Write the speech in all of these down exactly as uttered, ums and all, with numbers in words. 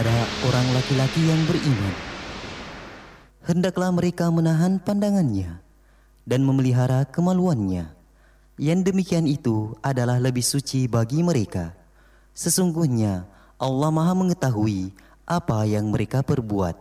kepada orang laki-laki yang beriman, hendaklah mereka menahan pandangannya dan memelihara kemaluannya. Yang demikian itu adalah lebih suci bagi mereka. Sesungguhnya Allah Maha mengetahui apa yang mereka perbuat.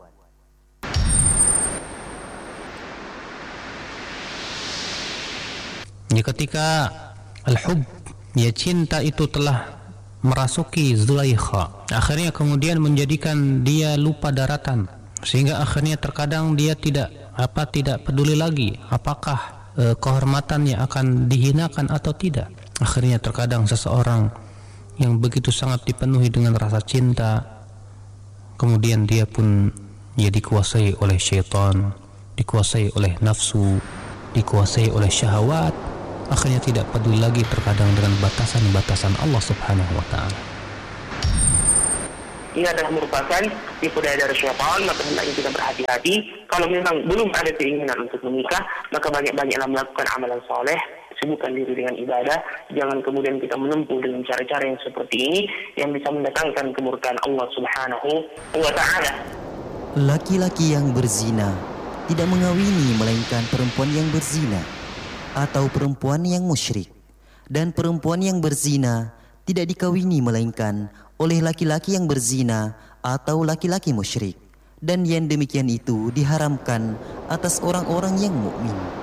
Ya, ketika al-hub, ya cinta itu telah merasuki Zulaikha, akhirnya kemudian menjadikan dia lupa daratan, sehingga akhirnya terkadang dia tidak apa tidak peduli lagi apakah e, kehormatannya akan dihinakan atau tidak. Akhirnya terkadang seseorang yang begitu sangat dipenuhi dengan rasa cinta, kemudian dia pun ya dikuasai oleh syaitan, dikuasai oleh nafsu, dikuasai oleh syahwat, akhirnya tidak peduli lagi terkadang dengan batasan-batasan Allah Subhanahu wa taala. Ini adalah merupakan tipu daya dari syaitan, maka hendaknya kita berhati-hati. Kalau memang belum ada keinginan untuk menikah, maka banyak-banyaklah melakukan amalan soleh, sibukkan diri dengan ibadah. Jangan kemudian kita menempuh dengan cara-cara yang seperti ini yang bisa mendatangkan kemurkaan Allah Subhanahu wa taala. Laki-laki yang berzina tidak mengawini melainkan perempuan yang berzina atau perempuan yang musyrik, dan perempuan yang berzina tidak dikawini melainkan oleh laki-laki yang berzina atau laki-laki musyrik, dan yang demikian itu diharamkan atas orang-orang yang mukmin.